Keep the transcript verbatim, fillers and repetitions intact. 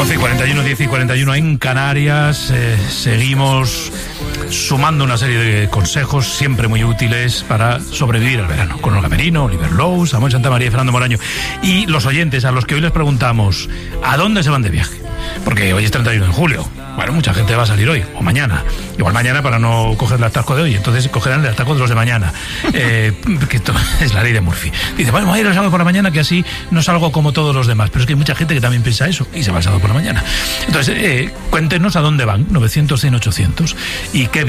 once y cuarenta y uno, diez y cuarenta y uno en Canarias. Eh, seguimos sumando una serie de consejos siempre muy útiles para sobrevivir al verano. Con Olga Merino, Oliver Lowe, Samuel Santamaría y Fernando Moraño. Y los oyentes a los que hoy les preguntamos ¿a dónde se van de viaje? Porque hoy es treinta y uno de julio. Bueno, mucha gente va a salir hoy o mañana. Igual mañana para no coger el atasco de hoy. Entonces cogerán el atasco de los de mañana. Eh, que esto es la ley de Murphy. Dice, bueno, voy a ir el sábado por la mañana que así no salgo como todos los demás. Pero es que hay mucha gente que también piensa eso y se va el sábado por la mañana. Entonces, eh, cuéntenos a dónde van. novecientos, cien, ochocientos. Y qué